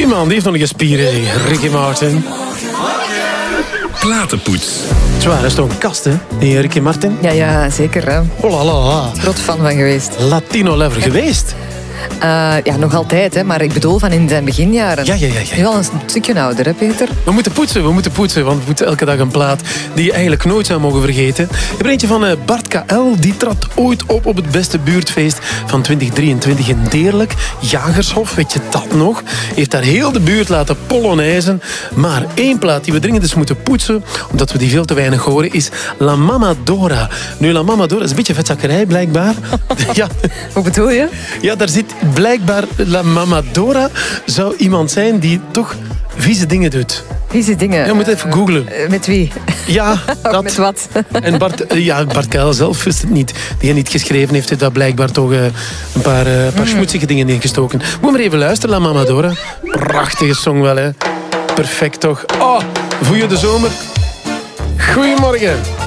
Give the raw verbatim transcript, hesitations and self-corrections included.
man, die heeft nog een spieren. Ricky Martin. Platenpoets. Zwaar, dat is toch een kast, hè? Die Ricky Martin? Ja, ja, zeker. Hè. Oh la la. Groot fan van geweest. Latino lover geweest. Uh, ja, nog altijd, hè, maar ik bedoel van in zijn beginjaren. Ja, ja, ja. ja. Nu al een stukje ouder, hè, Peter? We moeten poetsen, we moeten poetsen, want we moeten elke dag een plaat die je eigenlijk nooit zou mogen vergeten. Ik heb er eentje van uh, Bart K L, die trad ooit op op het beste buurtfeest van twintig drieëntwintig in Deerlijk. Jagershof, weet je dat nog? Heeft daar heel de buurt laten polonijzen. Maar één plaat die we dringend eens moeten poetsen, omdat we die veel te weinig horen, is La Mamadora. Nu, La Mamadora is een beetje vetzakkerij, blijkbaar. Ja. Hoe bedoel je? Ja, daar zit blijkbaar La Mamadora zou iemand zijn die toch vieze dingen doet. Vieze dingen? Ja, je moet even googlen. Uh, met wie? Ja, dat. Met wat? En Bart, ja, Bart Kuil zelf wist het niet. Die niet geschreven heeft, heeft daar blijkbaar toch uh, een paar, uh, paar mm. smoetsige dingen ingestoken. Moet maar even luisteren, La Mamadora. Prachtige song wel, hè. Perfect toch. Oh, voel je de zomer? Goedemorgen.